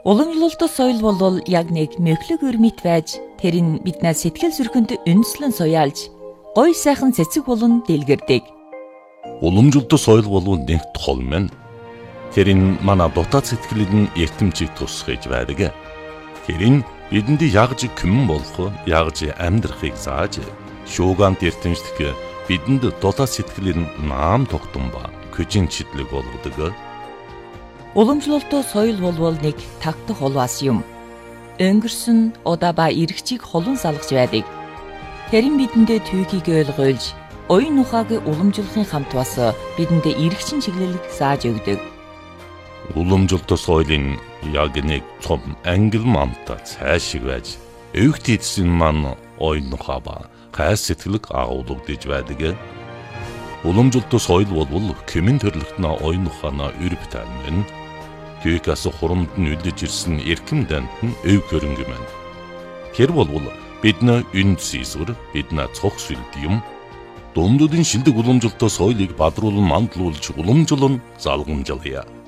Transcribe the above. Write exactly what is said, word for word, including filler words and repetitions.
Уламжлалт соёл бол яг нэг мөхлөг өрмит байж тэр нь биднээс сэтгэл зүрхэнд үндэслэн суяалж гой сайхан цэцэг болон дэлгэрдэг. Уламжлалт соёл бол нэг тол мэн. Тэр нь манай дотоод сэтгэлийн эртэмжийг тусгаж байдаг. Тэр нь бидэнд ягж күмэн болох, ягж амьдрахыг зааж, шуугант эртэмжлэх бидэнд дотоод сэтгэлийн наам тогтун ба көжин чидлэг болгодог. Уламжлалт соёл бол нэг тагтах холвас юм. Өнгөрсөн удаа ба эргчийг холон салгаж байдаг. Тэр нь бидэндээ түүхийг ойлгуулж, оюун ухааг уламжлахын хамт бас бидэндээ эргчин чиглэлийг зааж өгдөг. Уламжлалт соёлын яг нэг том ангил мамта цаашиг байж, өвгт эдсэн маань оюун ухаа ба хайр сэтгэлэг агуулгадж байдаг. Уламжлалт соёл бол кэмэн төрлөختнө оюун ухаанаа өрөв тайлмын. Түүхээс хурамд нь үлдэж ирсэн эрхэм дант нь өв хөрөнгө мэн. Тэр бол бидний үнд сийсвэр, бидний цог сүлд юм. Дундуудын шилдэг уламжлалт соёлыг бадруулан мандуулж уламжлан залгамжлая.